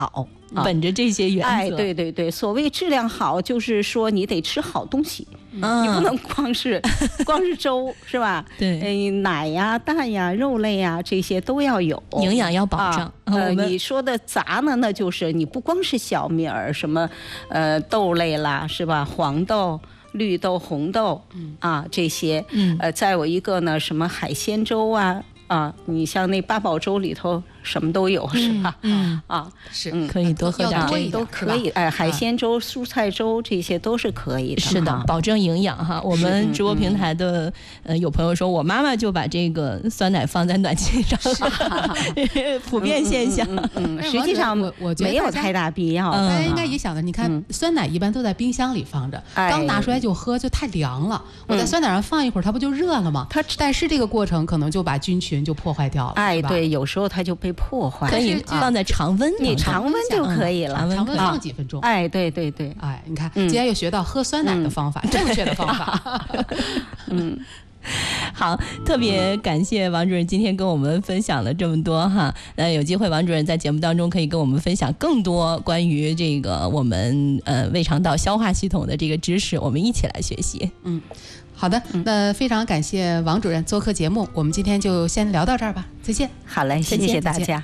好。 本着这些原则， 对对对，所谓质量好，就是说你得吃好东西，你不能光是粥是吧？ 对， 奶呀、蛋呀、肉类呀这些都要有， 营养要保障。 你说的杂呢，那就是你不光是小米儿，什么豆类啦，是吧？黄豆、绿豆、红豆这些，再有一个呢，什么海鲜粥啊，你像那八宝粥里头什么都有，是吧？ 是可以多喝点这都可以。海鲜粥、蔬菜粥这些都是可以的。 是的，保证营养哈。我们直播平台的有朋友说，我妈妈就把这个酸奶放在暖气上，普遍现象。 实际上我觉得没有太大必要。 大家应该也想的，你看酸奶一般都在冰箱里放着，刚拿出来就喝就太凉了。我在酸奶上放一会儿，它不就热了吗？但是这个过程可能就把菌群就破坏掉了。 对，有时候它就被破坏。 可以放在常温， 你常温就可以了， 常温放几分钟。 对。 你看，今天又学到喝酸奶的方法，正确的方法。 好，特别感谢王主任今天跟我们分享了这么多哈。有机会王主任在节目当中可以跟我们分享更多关于这个我们胃肠道消化系统的这个知识，我们一起来学习。 好的，那非常感谢王主任做客节目，我们今天就先聊到这儿吧，再见。 好嘞，谢谢大家。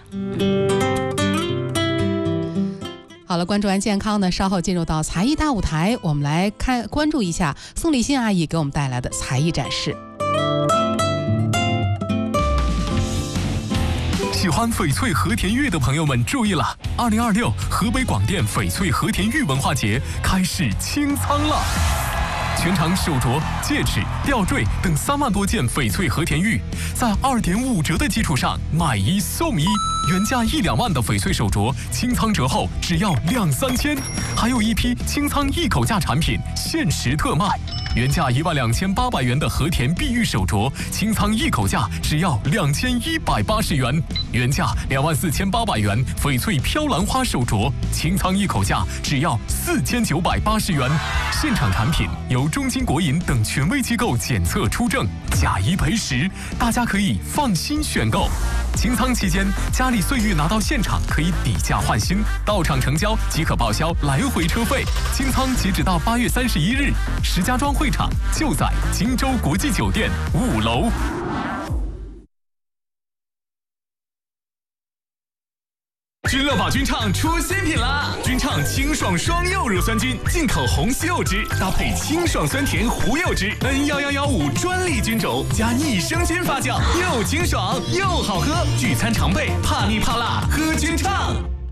好了，关注完健康呢，稍后进入到才艺大舞台，我们来关注一下宋立新阿姨给我们带来的才艺展示。 喜欢翡翠和田玉的朋友们注意了，2026河北广电翡翠和田玉文化节开始清仓了。全场手镯、戒指、吊坠等3万多件翡翠和田玉，在2.5折的基础上买1送1，原价1-2万的翡翠手镯，清仓折后只要2-3千，还有一批清仓一口价产品限时特卖。原价12800元的和田碧玉手镯，清仓一口价只要2180元；原价24800元翡翠飘兰花手镯，清仓一口价只要4980元。现场产品由中金国银等权威机构检测出证，假1赔10，大家可以放心选购。清仓期间，佳丽岁月拿到现场可以抵价换新，到场成交即可报销来回车费。清仓截止到8月31日，石家庄会场就在荆州国际酒店5楼。君乐宝菌畅出新品啦！菌畅清爽双柚乳酸菌，进口红西柚汁搭配清爽酸甜胡柚汁 ，N1115专利菌种加益生菌发酵，又清爽又好喝。聚餐常备，怕腻怕辣喝菌畅。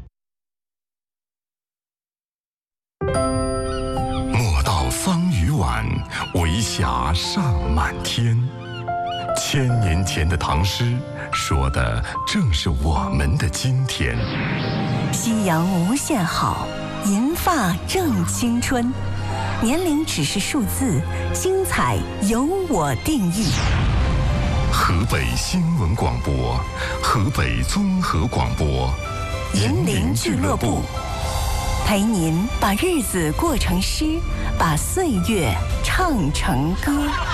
莫道桑榆晚，微霞尚满天。1000年前的唐诗，说的正是我们的今天。 夕阳无限好，银发正青春。年龄只是数字，精彩由我定义。 河北新闻广播，河北综合广播， 银铃俱乐部，陪您把日子过成诗，把岁月唱成歌。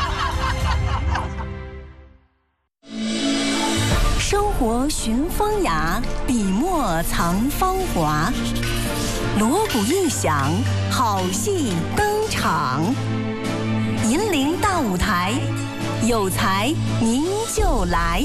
生活寻风雅，笔墨藏芳华。锣鼓一响，好戏登场。银铃大舞台，有才您就来。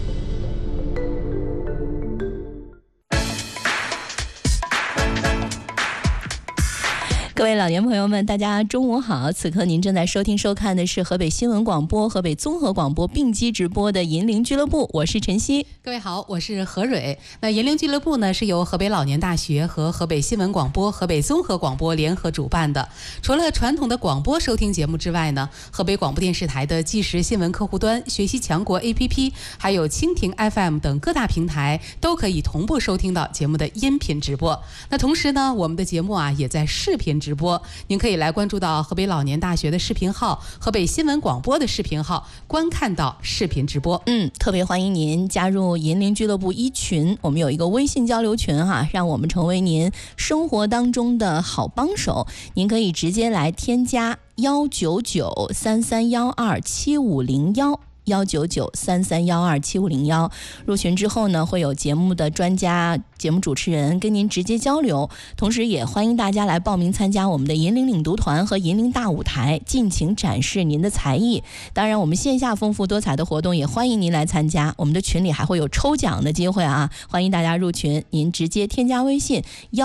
各位老年朋友们，大家中午好！此刻您正在收听收看的是河北新闻广播、河北综合广播并机直播的银铃俱乐部，我是晨曦。 各位好，我是何蕊。那银铃俱乐部呢，是由河北老年大学和河北新闻广播、河北综合广播联合主办的。除了传统的广播收听节目之外呢，河北广播电视台的即时新闻客户端、学习强国 APP， 还有蜻蜓 FM 等各大平台都可以同步收听到节目的音频直播。那同时呢，我们的节目也在视频直播，您可以来关注到河北老年大学的视频号、河北新闻广播的视频号，观看到视频直播。 特别欢迎您加入银铃俱乐部1群，我们有一个微信交流群让我们成为您生活当中的好帮手。您可以直接来添加19933127501。 19933127501。入群之后呢，会有节目的专家、节目主持人跟您直接交流，同时也欢迎大家来报名参加我们的银铃领读团和银铃大舞台，尽情展示您的才艺。当然，我们线下丰富多彩的活动也欢迎您来参加，我们的群里还会有抽奖的机会啊，欢迎大家入群。您直接添加微信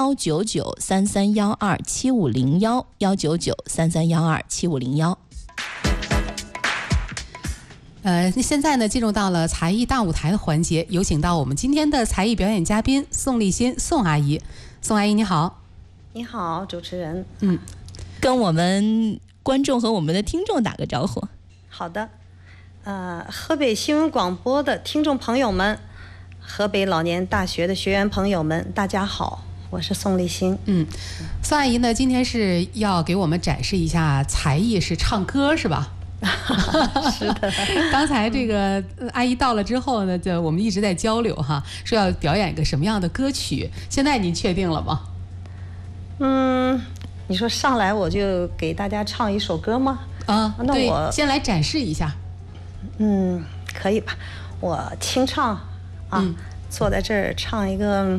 19933127501，19933127501。 现在呢，进入到了才艺大舞台的环节，有请到我们今天的才艺表演嘉宾宋立新宋阿姨。宋阿姨你好。 你好，主持人。 跟我们观众和我们的听众打个招呼。 好的，河北新闻广播的听众朋友们，河北老年大学的学员朋友们，大家好，我是宋立新。 宋阿姨呢，今天是要给我们展示一下才艺，是唱歌是吧？ 是的。 刚才这个阿姨到了之后呢，就我们一直在交流哈，说要表演一个什么样的歌曲，现在您确定了吗？ 你说上来我就给大家唱一首歌吗？那对， 我先来展示一下。 可以吧？我清唱坐在这儿唱一个，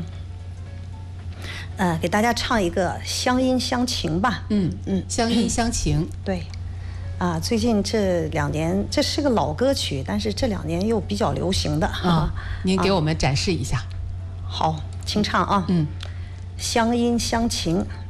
给大家唱一个《乡音乡情》吧。 乡音乡情。 对。最近这2年，这是个老歌曲，但是这2年又比较流行的您给我们展示一下。 好，清唱啊。乡音乡情。